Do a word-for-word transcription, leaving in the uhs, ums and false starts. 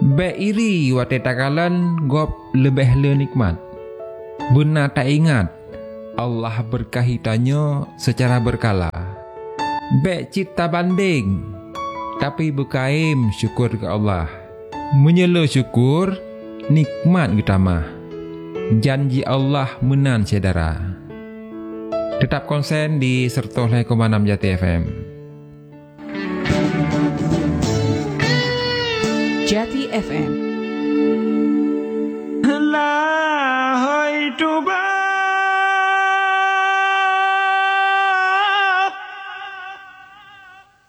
Be iri wate takalan gop lebih le nikmat. Benar tak ingat Allah berkahi tanya secara berkala. Be cipta banding tapi berkaim syukur ke Allah. Menyela syukur nikmat utama. Janji Allah menan saudara. Tetap konsen di seratus koma enam Jati F M. Jati F M. La hai tu